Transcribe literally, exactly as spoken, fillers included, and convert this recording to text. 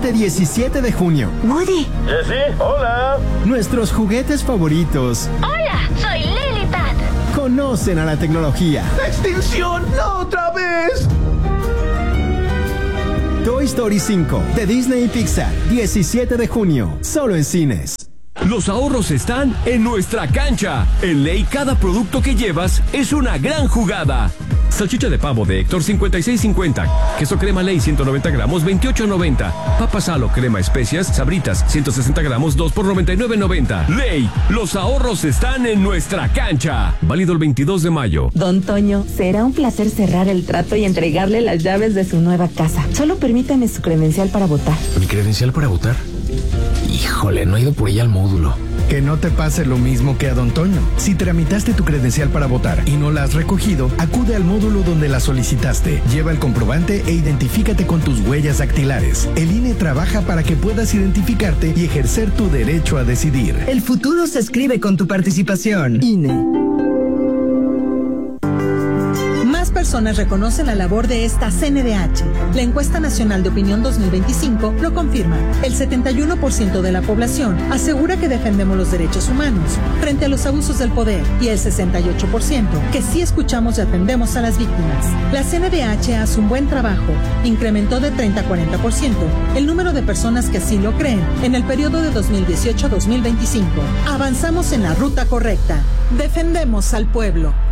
este diecisiete de junio. Woody. Jessie, hola. Nuestros juguetes favoritos. Hola, soy Lilipad. Conocen a la tecnología. ¡Extinción! ¡No otra vez! Toy Story cinco de Disney y Pixar, diecisiete de junio, solo en cines. Los ahorros están en nuestra cancha. En Ley, cada producto que llevas es una gran jugada. Salchicha de pavo de Héctor, cincuenta y seis cincuenta. Queso crema Ley, ciento noventa gramos, veintiocho noventa. Papa Salo, crema especias, Sabritas, ciento sesenta gramos, dos por noventa y nueve noventa. Ley, los ahorros están en nuestra cancha. Válido el veintidós de mayo. Don Toño, será un placer cerrar el trato y entregarle las llaves de su nueva casa. Solo permítame su credencial para votar. ¿Mi credencial para votar? Híjole, no he ido por ella al módulo. Que no te pase lo mismo que a Don Toño. Si tramitaste tu credencial para votar y no la has recogido, acude al módulo donde la solicitaste. Lleva el comprobante e identifícate con tus huellas dactilares. El I N E trabaja para que puedas identificarte y ejercer tu derecho a decidir. El futuro se escribe con tu participación. I N E. Más personas reconocen la labor de esta C N D H. La encuesta nacional de opinión dos mil veinticinco lo confirma. El setenta y uno por ciento de la población asegura que defendemos los derechos humanos frente a los abusos del poder y el sesenta y ocho por ciento que sí escuchamos y atendemos a las víctimas. La C N D H hace un buen trabajo. Incrementó de treinta a cuarenta por ciento el número de personas que así lo creen en el periodo de dos mil dieciocho a dos mil veinticinco. Avanzamos en la ruta correcta. Defendemos al pueblo.